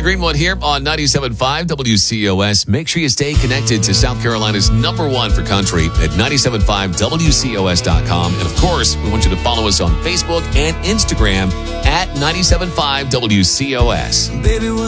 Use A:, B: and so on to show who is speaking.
A: Greenwood here on 97.5 WCOS. Make sure you stay connected to South Carolina's #1 for country at 975WCOS.com. And of course, we want you to follow us on Facebook and Instagram at 97.5 WCOS. Baby,